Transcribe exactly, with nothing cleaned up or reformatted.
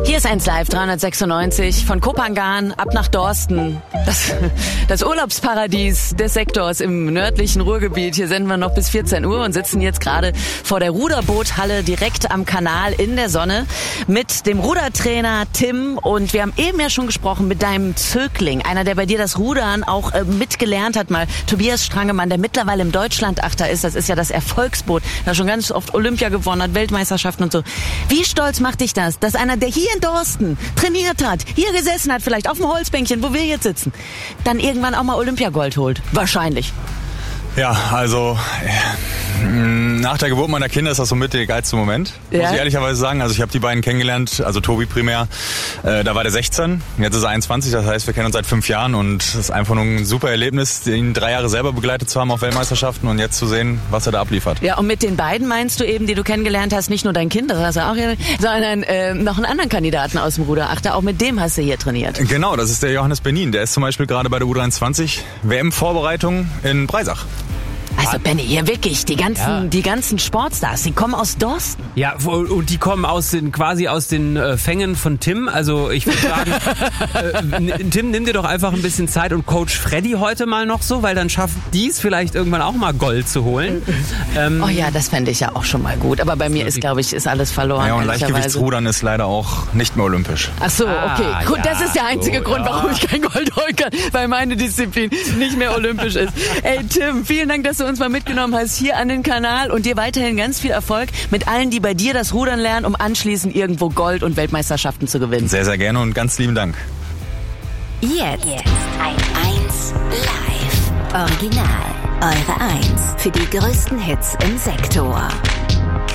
Hier ist eins Live dreihundertsechsundneunzig von Kopangan ab nach Dorsten. Das, das Urlaubsparadies des Sektors im nördlichen Ruhrgebiet. Hier senden wir noch bis vierzehn Uhr und sitzen jetzt gerade vor der Ruderboothalle direkt am Kanal in der Sonne mit dem Rudertrainer Tim. Und wir haben eben ja schon gesprochen mit deinem Zögling, einer, der bei dir das Rudern auch äh, mitgelernt hat, mal Tobias Strangemann, der mittlerweile im Deutschlandachter ist. Das ist ja das Erfolgsboot, das schon ganz oft Olympia gewonnen hat, Weltmeisterschaften und so. Wie stolz macht dich das, dass einer, der hier in Dorsten trainiert hat, hier gesessen hat, vielleicht auf dem Holzbänkchen, wo wir jetzt sitzen, dann irgendwann auch mal Olympiagold holt? Wahrscheinlich. Ja, also nach der Geburt meiner Kinder ist das somit der geilste Moment, ja? Muss ich ehrlicherweise sagen. Also ich habe die beiden kennengelernt, also Tobi primär, äh, da war der sechzehn, jetzt ist er einundzwanzig, das heißt, wir kennen uns seit fünf Jahren und es ist einfach nur ein super Erlebnis, ihn drei Jahre selber begleitet zu haben auf Weltmeisterschaften und jetzt zu sehen, was er da abliefert. Ja, und mit den beiden meinst du eben, die du kennengelernt hast, nicht nur dein Kind, das hast du auch hier, sondern äh, noch einen anderen Kandidaten aus dem Ruderachter, auch mit dem hast du hier trainiert. Genau, das ist der Johannes Benin, der ist zum Beispiel gerade bei der U dreiundzwanzig W M-Vorbereitung in Breisach. Also Benny, hier wirklich, die ganzen, ja. die ganzen Sportstars, die kommen aus Dorsten. Ja, und die kommen aus den, quasi aus den äh, Fängen von Tim. Also ich würde sagen, äh, Tim, nimm dir doch einfach ein bisschen Zeit und coach Freddy heute mal noch so, weil dann schafft dies vielleicht irgendwann auch mal Gold zu holen. Ähm, oh ja, das fände ich ja auch schon mal gut. Aber bei mir ist, glaube ich, ist alles verloren. Ja, und Leichtgewichtsrudern ist leider auch nicht mehr olympisch. Ach so, okay. Ah, gut, ja, das ist der einzige so, Grund, ja. warum ich kein Gold holen kann, weil meine Disziplin nicht mehr olympisch ist. Ey, Tim, vielen Dank, dass du uns mal mitgenommen hast hier an den Kanal und dir weiterhin ganz viel Erfolg mit allen, die bei dir das Rudern lernen, um anschließend irgendwo Gold und Weltmeisterschaften zu gewinnen. Sehr, sehr gerne und ganz lieben Dank. Jetzt eins Live Original. Eure eins für die größten Hits im Sektor.